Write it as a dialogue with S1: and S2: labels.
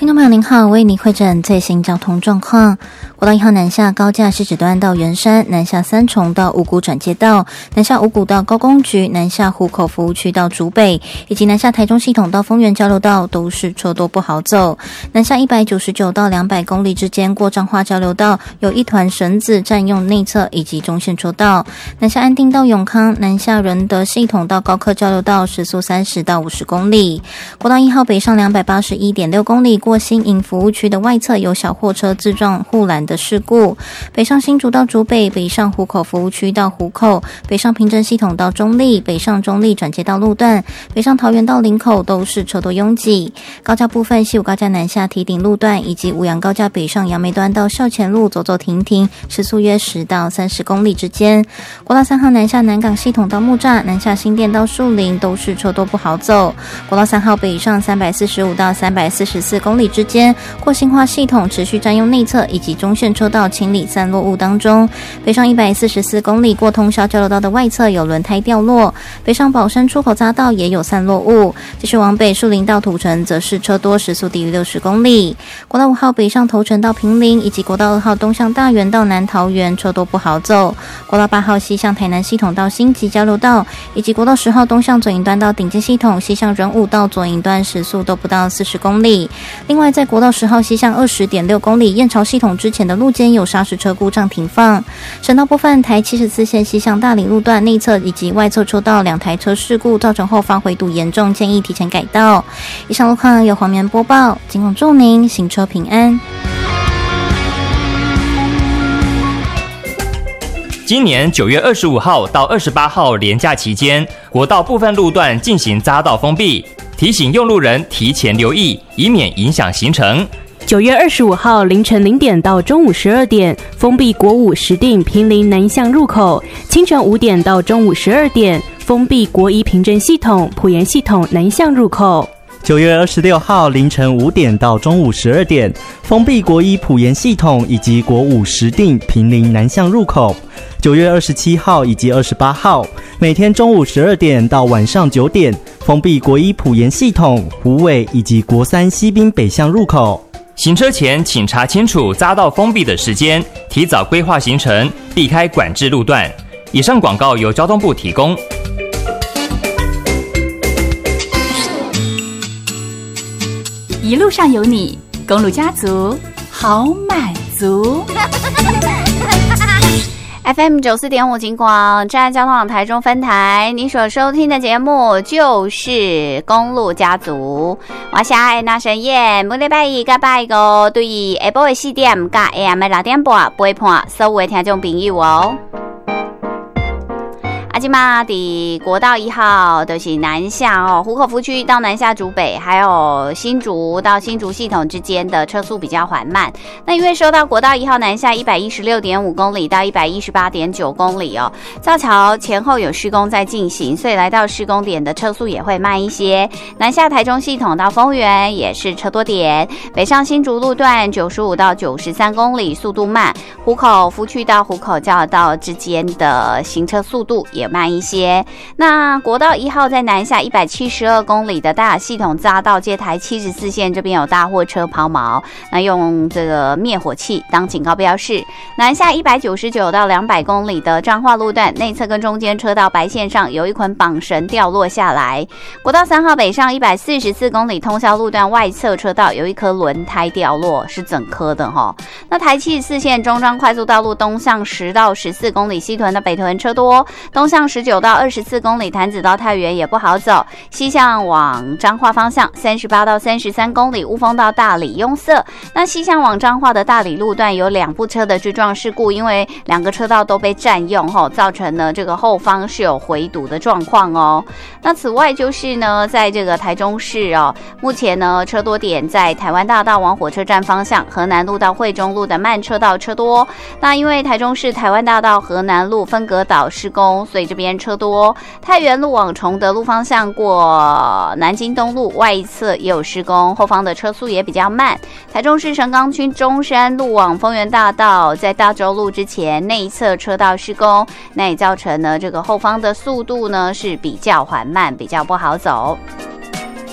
S1: 听众朋友您好，为您汇诊最新交通状况。国道1号南下高架西指端到圆山，南下三重到五股转接道，南下五股到高工局，南下湖口服务区到竹北，以及南下台中系统到丰原交流道都是车多不好走。南下199到200公里之间过彰化交流道有一团绳子占用内侧以及中线车道。南下安定到永康，南下仁德系统到高科交流道时速30到50公里。国道1号北上281.6公里过新营服务区的外侧有小货车自撞护栏的事故。北上新竹到竹北，北上湖口服务区到湖口，北上平镇系统到中立，北上中立转接道路段，北上桃园到林口都是车多拥挤。高架部分，西武高架南下堤顶路段以及五杨高架北上杨梅端到校前路走走停停，时速约10到30公里之间。国道3号南下南港系统到木栅，南下新店到树林都是车多不好走。国道3号北上345到344公里之间，过新化系统持续占用内侧以及中线车道清理散落物当中。北上144公里过通霄交流道的外侧有轮胎掉落，北上宝山出口匝道也有散落物。继续往北树林到土城则是车多，时速低于60公里。国道5号北上头城到坪林，以及国道2号东向大园到南桃园车多不好走。国道8号西向台南系统到新集交流道，以及国道10号东向左营端到顶尖系统，西向仁武到左营端时速都不到40公里。另外在国道10号西向20.6公里燕巢系统之前的路肩有砂石车故障停放。省道部分，台74线西向大理路段内侧以及外侧车道2台车事故，造成后方回堵严重，建议提前改道。以上路况由黄棉播报，仅供祝您行车平安。
S2: 今年9月25号到28号连假期间，国道部分路段进行匝道封闭，提醒用路人提前留意，以免影响行程。
S3: 9月25号凌晨0点到中午12点，封闭国五石碇坪林南向入口；清晨5点到中午12点，封闭国一平镇系统、埔盐系统南向入口。
S4: 9月26号凌晨5点到中午12点，封闭国一埔盐系统以及国五石碇坪林南向入口。9月27号以及28号，每天中午12点到晚上9点，封闭国一埔盐系统、虎尾以及国三西滨北向入口。
S2: 行车前请查清楚匝道封闭的时间，提早规划行程，避开管制路段。以上广告由交通部提供。
S5: 一路上有你，公路家族好满足。FM 94.5金广站交通网台中分台，你所收听的节目就是公路家族。我是那神燕，每礼拜一到拜五对下晡的4点到 AM 的6点半陪伴所有的听众朋友哦。现在在国道1号就是南下湖口服区到南下竹北，还有新竹到新竹系统之间的车速比较缓慢。那因为受到国道1号南下116.5公里到118.9公里造桥前后有施工在进行，所以来到施工点的车速也会慢一些。南下台中系统到丰原也是车多点，北上新竹路段95到93公里速度慢，湖口服区到湖口交流道之间的行车速度也慢一些。那国道1号在南下172公里的大雅系统匝道接台74线这边有大货车抛锚，那用这个灭火器当警告标示。南下199到200公里的彰化路段内侧跟中间车道白线上有一捆绑绳掉落下来。国道3号北上144公里通霄路段外侧车道有一颗轮胎掉落，是整颗的那台74线中彰快速道路东向10到14公里西屯的北屯车多，东向19到24公里潭子到太原也不好走，西向往彰化方向38到33公里雾峰到大理拥塞。那西向往彰化的大理路段有2部车的追撞事故，因为2个车道都被占用造成了这个后方是有回堵的状况那此外就是呢，在这个台中市目前呢车多点在台湾大道往火车站方向河南路到惠中路的慢车道车多。那因为台中市台湾大道河南路分隔岛施工，所以这边车多。太原路往崇德路方向过南京东路外侧也有施工，后方的车速也比较慢。台中市神冈区中山路往丰原大道在大洲路之前内侧车道施工，那也造成了这个后方的速度呢是比较缓慢，比较不好走。